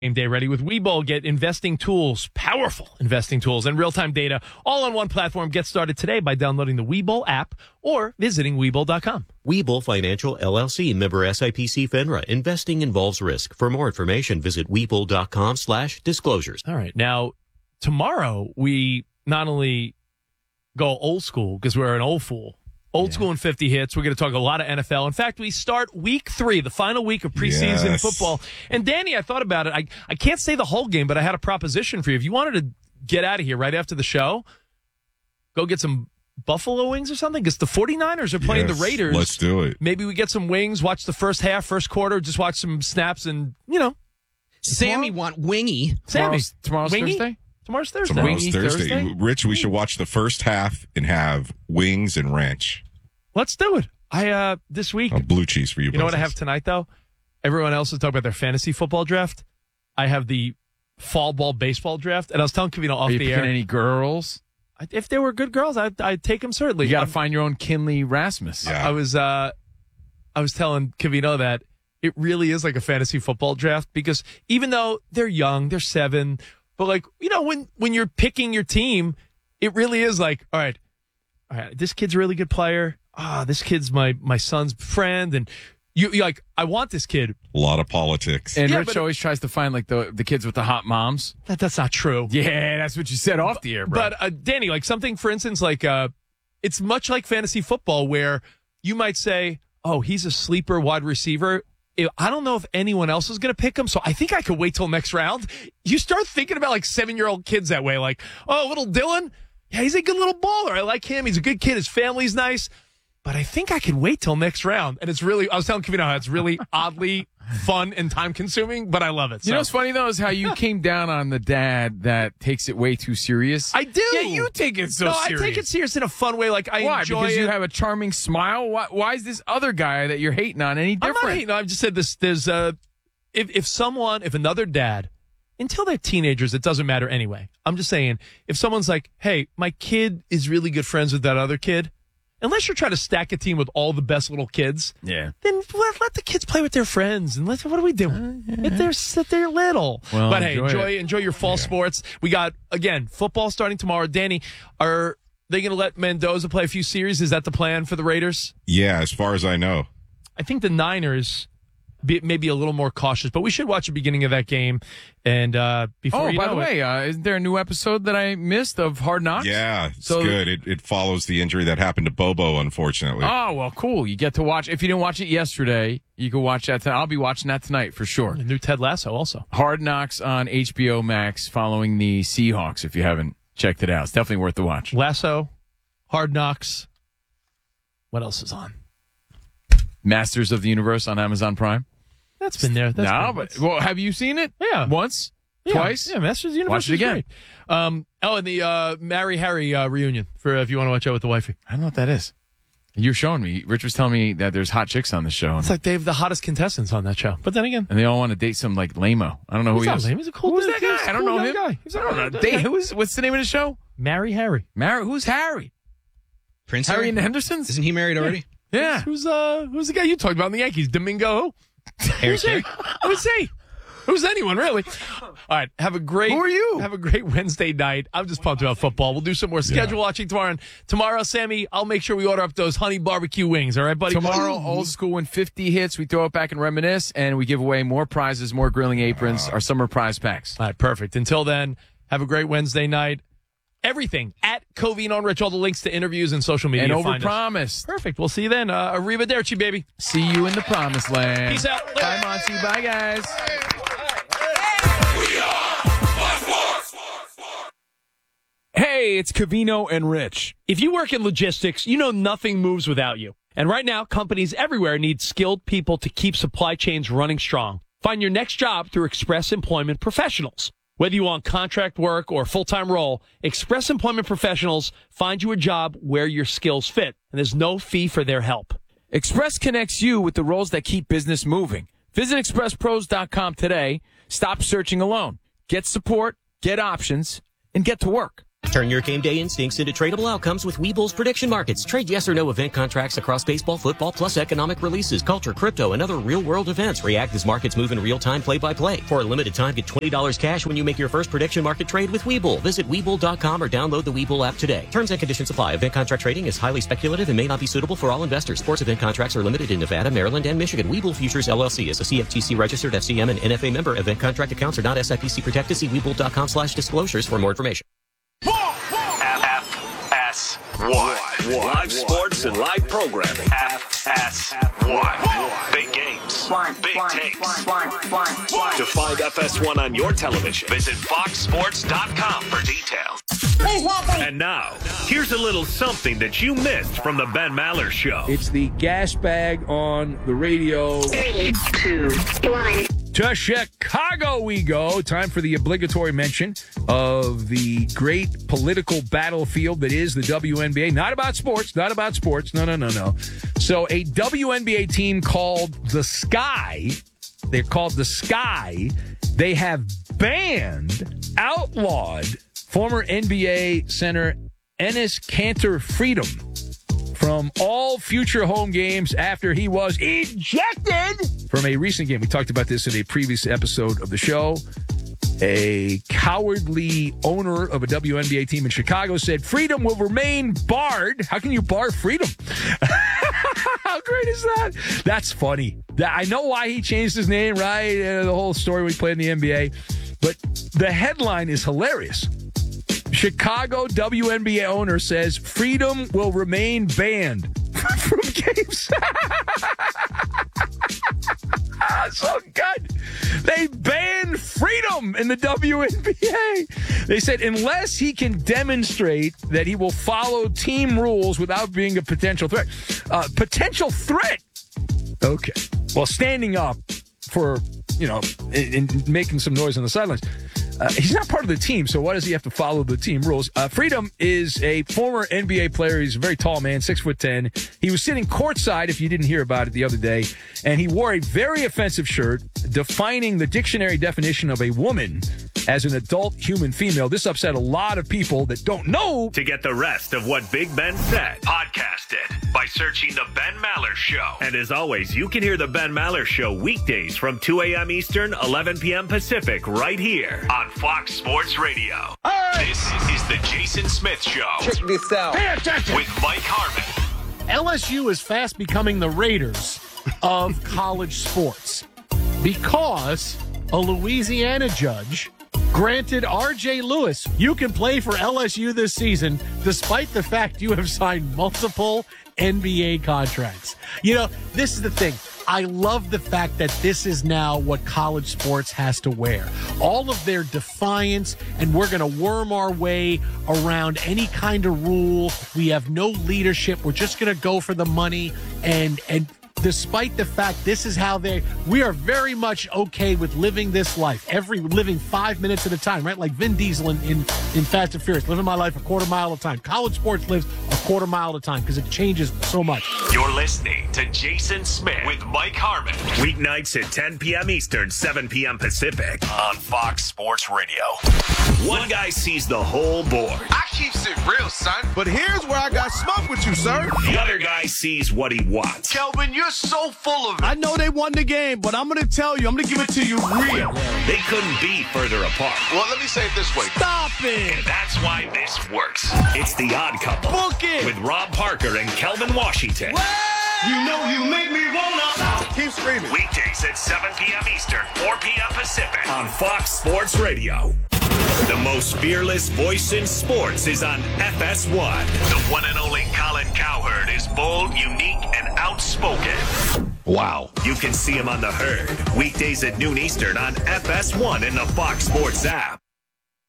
Game day ready with Webull. Get investing tools, powerful investing tools, and real-time data all on one platform. Get started today by downloading the Webull app or visiting Webull.com. Webull Financial LLC, member SIPC FINRA. Investing involves risk. For more information, visit Webull.com/disclosures. All right. Now, tomorrow we not only go old school because we're an old fool. Old school and 50 hits. We're going to talk a lot of NFL. In fact, we start week 3, the final week of preseason football. And Danny, I thought about it. I can't say the whole game, but I had a proposition for you. If you wanted to get out of here right after the show, go get some buffalo wings or something, because the 49ers are playing the Raiders. Let's do it. Maybe we get some wings, watch the first half, first quarter, just watch some snaps, and, Sammy want wingy. Tomorrow's wingy? Thursday? Tomorrow's Thursday. Tomorrow's Thursday. Rich, we should watch the first half and have wings and ranch. Let's do it. This week. Blue cheese for you. You know what I have tonight, though? Everyone else is talking about their fantasy football draft. I have the fall ball baseball draft, and I was telling Kavino off the air. Are you picking any girls? If they were good girls, I'd take them, certainly. You got to find your own Kinley Rasmus. Yeah. I was telling Kavino that it really is like a fantasy football draft, because even though they're young, they're 7, but when you're picking your team, it really is like, all right, this kid's a really good player. This kid's my son's friend, and you're like, I want this kid. A lot of politics. And Rich always tries to find like the kids with the hot moms. That's not true. Yeah, that's what you said off the air, bro. But Danny, like something, for instance, like it's much like fantasy football where you might say, oh, he's a sleeper wide receiver. I don't know if anyone else is going to pick him, so I think I could wait till next round. You start thinking about like 7-year-old kids that way, like, oh, little Dylan, yeah, he's a good little baller. I like him. He's a good kid. His family's nice. But I think I can wait till next round. And it's really, I was telling Kevin how it's really oddly fun and time-consuming, but I love it. You know what's funny, though, is how you came down on the dad that takes it way too serious. I do. Yeah, you take it serious. I take it serious in a fun way. Like, I Why? enjoy Because it. you have a charming smile? Why is this other guy that you're hating on any different? I'm not hating. I've just said this. There's if another dad, until they're teenagers, it doesn't matter anyway. I'm just saying, if someone's like, hey, my kid is really good friends with that other kid, unless you're trying to stack a team with all the best little kids, then let the kids play with their friends. And what are we doing? If they're little. Well, but hey, enjoy your fall sports. We got, again, football starting tomorrow. Danny, are they going to let Mendoza play a few series? Is that the plan for the Raiders? Yeah, as far as I know. I think the Niners may be a little more cautious, but we should watch the beginning of that game. And before by the way, isn't there a new episode that I missed of Hard Knocks? Yeah, it's good. It follows the injury that happened to Bobo, unfortunately. Oh, well, cool. You get to watch. If you didn't watch it yesterday, you can watch that tonight. I'll be watching that tonight for sure. The new Ted Lasso also. Hard Knocks on HBO Max following the Seahawks, if you haven't checked it out. It's definitely worth the watch. Lasso, Hard Knocks. What else is on? Masters of the Universe on Amazon Prime. That's been there. Have you seen it? Yeah. Once? Yeah. Twice? Yeah, Masters of the Universe. Watch it again. And the Marry Harry reunion for if you want to watch out with the wifey. I don't know what that is. You're showing me. Rich was telling me that there's hot chicks on the show. It's like they have the hottest contestants on that show. But then again. And they all want to date some like lame-o. I don't know who he is. Lame. He's a cool Who's dude. that guy? I don't know him. Guy. I don't know. What's the name of the show? Marry Harry. Who's Harry? Prince Harry and the Hendersons? Isn't he married already? Yeah. Who's the guy you talked about in the Yankees? Domingo? Who's he? Who's he? Who's anyone, really? All right, have a great... Who are you? Have a great Wednesday night. I'm just pumped about football. We'll do some more schedule watching tomorrow. And tomorrow, Sammy, I'll make sure we order up those honey barbecue wings. All right, buddy? Tomorrow, old school when 50 hits, we throw it back and reminisce, and we give away more prizes, more grilling aprons, our summer prize packs. All right, perfect. Until then, have a great Wednesday night. Everything at Covino and Rich, all the links to interviews and social media. And overpromised. Perfect. We'll see you then. Arrivederci, baby. See you in the promised land. Peace out. Bye, Monty. Bye, guys. Hey, it's Covino and Rich. If you work in logistics, you know nothing moves without you. And right now, companies everywhere need skilled people to keep supply chains running strong. Find your next job through Express Employment Professionals. Whether you want contract work or full-time role, Express Employment Professionals find you a job where your skills fit, and there's no fee for their help. Express connects you with the roles that keep business moving. Visit expresspros.com today. Stop searching alone. Get support, get options, and get to work. Turn your game day instincts into tradable outcomes with Webull's prediction markets. Trade yes or no event contracts across baseball, football, plus economic releases, culture, crypto, and other real-world events. React as markets move in real time, play-by-play. For a limited time, get $20 cash when you make your first prediction market trade with Webull. Visit Webull.com or download the Webull app today. Terms and conditions apply. Event contract trading is highly speculative and may not be suitable for all investors. Sports event contracts are limited in Nevada, Maryland, and Michigan. Webull Futures LLC is a CFTC registered FCM and NFA member. Event contract accounts are not SIPC protected. See Webull.com/disclosures for more information. FS1. Live sports and live programming. FS1. Big games. Big takes. To find FS1 on your television, visit foxsports.com for details. And now, here's a little something that you missed from the Ben Maller Show. It's the gas bag on the radio. 3, 2, 1. To Chicago we go. Time for the obligatory mention of the great political battlefield that is the WNBA. Not about sports. No. So a WNBA team called The Sky. They're called The Sky. They have outlawed former NBA center Enes Kanter Freedom from all future home games after he was ejected from a recent game. We talked about this in a previous episode of the show. A cowardly owner of a WNBA team in Chicago said Freedom will remain barred. How can you bar Freedom? How great is that? That's funny. I know why he changed his name, right? The whole story we played in the NBA. But the headline is hilarious. Chicago WNBA owner says Freedom will remain banned from games. So good. They banned Freedom in the WNBA. They said unless he can demonstrate that he will follow team rules without being a potential threat. Potential threat? Okay. Well, standing up for, and making some noise on the sidelines. He's not part of the team, so why does he have to follow the team rules? Freedom is a former NBA player. He's a very tall man, 6'10". He was sitting courtside, if you didn't hear about it the other day, and he wore a very offensive shirt defining the dictionary definition of a woman as an adult human female. This upset a lot of people that don't know. To get the rest of what Big Ben said, podcast it by searching The Ben Maller Show. And as always, you can hear The Ben Maller Show weekdays from 2 a.m. Eastern, 11 p.m. Pacific, right here on Fox Sports Radio. This is the Jason Smith Show. Check this out. Pay attention. With Mike Harmon. LSU is fast becoming the Raiders of college sports because a Louisiana judge granted R.J. Lewis, you can play for LSU this season despite the fact you have signed multiple NBA contracts. This is the thing. I love the fact that this is now what college sports has to wear. All of their defiance, and we're going to worm our way around any kind of rule. We have no leadership. We're just going to go for the money. And despite the fact this is how we are very much okay with living this life. Living 5 minutes at a time, right? Like Vin Diesel in Fast and Furious, living my life a quarter mile at a time. College sports lives a quarter mile at a time because it changes so much. You're listening to Jason Smith with Mike Harmon. Weeknights at 10 p.m. Eastern, 7 p.m. Pacific on Fox Sports Radio. One guy sees the whole board. I keeps it real, son. But here's where I got smoke with you, sir. The other guy sees what he wants. Kelvin, you're so full of it. I know they won the game, but I'm going to tell you, I'm going to give it to you real. They couldn't be further apart. Well, let me say it this way. Stop it. And that's why this works. It's The Odd Couple. Book it. With Rob Parker and Kelvin Washington. You know you make me wanna. Keep screaming. Weekdays at 7 p.m. Eastern, 4 p.m. Pacific on Fox Sports Radio. The most fearless voice in sports is on FS1. The one and only Colin Cowherd is bold, unique, and outspoken. Wow. You can see him on The Herd, weekdays at noon Eastern on FS1 and the Fox Sports app.